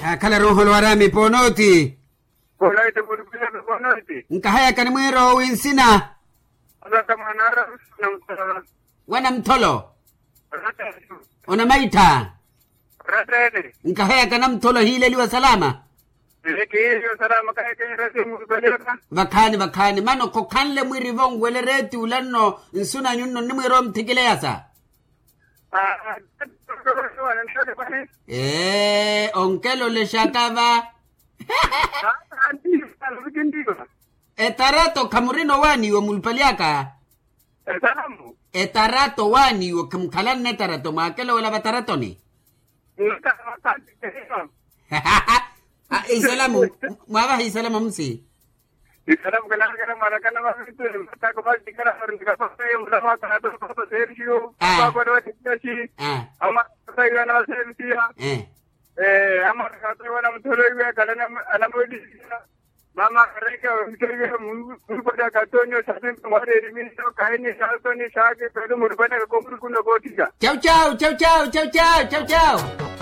Kala roho lwarami ponoti. Polite mulpila ponoti. Nkahaya kanimwero winsina. Ata manara namtara. Wana mtolo. Rata. Ona maita. Rata. Nkahaya kanamtolo hile liwa salama. Lekiyo salama kaya rasi mulpila. Vakani mano kokanle mwiri vongwele reti ulano nsuna nyuno nimwero mtikile yasa. Onkelo le shakava. Etarato kamurino wani wa mulpaliaka. Etarato wani wa kamkalan netarato makelo wala batarato ni. Isalamu mwa isalamu msi. Isalamu kana marakana mafitu mtako basi kana harika fayo mlama kana to Sergio kwa tikashi ama sayo na Sergio ama kana mtoro kana anamodi mama kareka mtoro mulpada katonyo sabe mware rimito kaini salto ni shage pedo mulpada ko kuno gotika Chau chau